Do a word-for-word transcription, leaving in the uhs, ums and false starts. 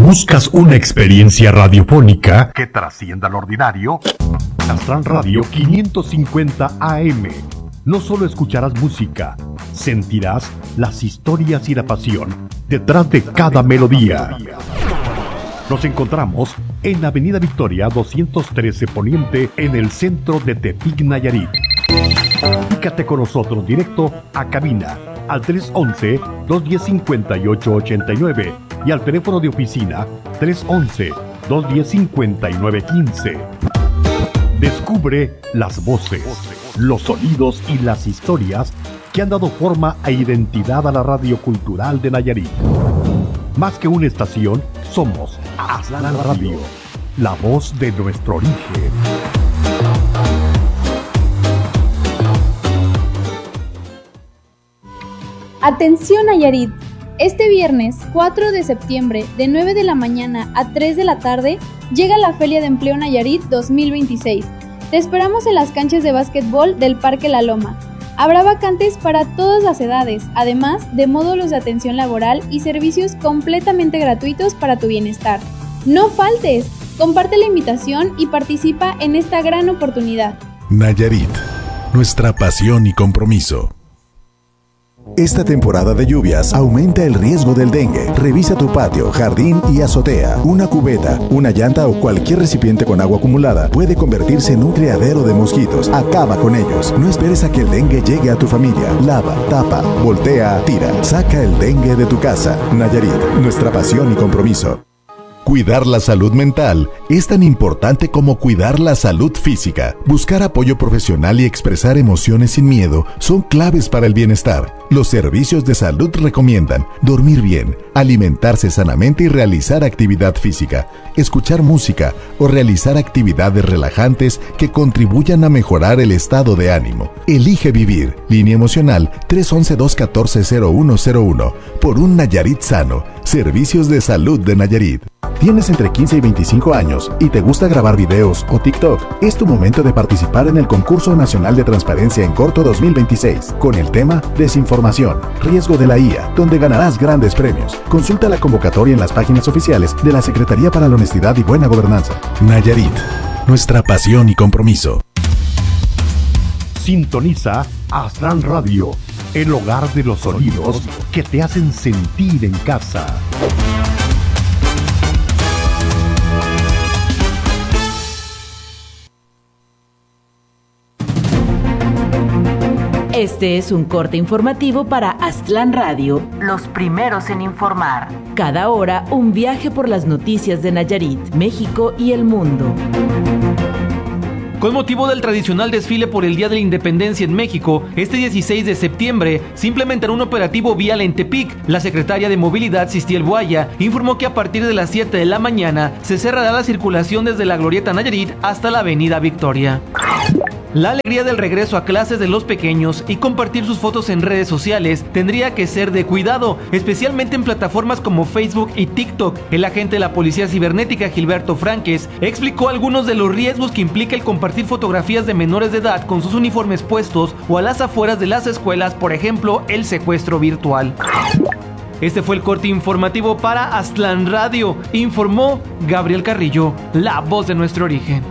¿Buscas una experiencia radiofónica que trascienda lo ordinario? Aztlán Radio quinientos cincuenta A M. No solo escucharás música, sentirás las historias y la pasión detrás de cada melodía. Nos encontramos en Avenida Victoria doscientos trece Poniente, en el centro de Tepic, Nayarit. Comunícate con nosotros directo a cabina al tres once, dos diez, cincuenta y ocho ochenta y nueve y al teléfono de oficina tres once, dos diez, cincuenta y nueve quince. Descubre las voces, los sonidos y las historias que han dado forma e identidad a la radio cultural de Nayarit. Más que una estación, somos Aztlán Radio, la voz de nuestro origen. Atención Nayarit, este viernes cuatro de septiembre de nueve de la mañana a tres de la tarde llega la Feria de Empleo Nayarit dos mil veintiséis. Te esperamos en las canchas de básquetbol del Parque La Loma. Habrá vacantes para todas las edades, además de módulos de atención laboral y servicios completamente gratuitos para tu bienestar. ¡No faltes! Comparte la invitación y participa en esta gran oportunidad. Nayarit, nuestra pasión y compromiso. Esta temporada de lluvias aumenta el riesgo del dengue. Revisa tu patio, jardín y azotea. Una cubeta, una llanta o cualquier recipiente con agua acumulada puede convertirse en un criadero de mosquitos. Acaba con ellos. No esperes a que el dengue llegue a tu familia. Lava, tapa, voltea, tira. Saca el dengue de tu casa. Nayarit, nuestra pasión y compromiso. Cuidar la salud mental es tan importante como cuidar la salud física. Buscar apoyo profesional y expresar emociones sin miedo son claves para el bienestar. Los servicios de salud recomiendan dormir bien, alimentarse sanamente y realizar actividad física, escuchar música o realizar actividades relajantes que contribuyan a mejorar el estado de ánimo. Elige vivir. Línea emocional tres once, dos catorce, cero uno cero uno. Por un Nayarit sano. Servicios de salud de Nayarit. ¿Tienes entre quince y veinticinco años y te gusta grabar videos o TikTok? Es tu momento de participar en el Concurso Nacional de Transparencia en Corto dos mil veintiséis, con el tema Desinformación, riesgo de la I A, donde ganarás grandes premios. Consulta la convocatoria en las páginas oficiales de la Secretaría para la Honestidad y Buena Gobernanza. Nayarit, nuestra pasión y compromiso. Sintoniza Aztlán Radio, el hogar de los sonidos que te hacen sentir en casa. Este es un corte informativo para Aztlán Radio, los primeros en informar. Cada hora, un viaje por las noticias de Nayarit, México y el mundo. Con motivo del tradicional desfile por el Día de la Independencia en México, este dieciséis de septiembre se implementará un operativo vial en Tepic. La secretaria de Movilidad, Sistiel Boaya, informó que a partir de las siete de la mañana se cerrará la circulación desde la Glorieta Nayarit hasta la Avenida Victoria. La alegría del regreso a clases de los pequeños y compartir sus fotos en redes sociales tendría que ser de cuidado, especialmente en plataformas como Facebook y TikTok. El agente de la Policía Cibernética, Gilberto Franques, explicó algunos de los riesgos que implica el compartir fotografías de menores de edad con sus uniformes puestos o a las afueras de las escuelas, por ejemplo, el secuestro virtual. Este fue el corte informativo para Aztlán Radio, informó Gabriel Carrillo, la voz de nuestro origen.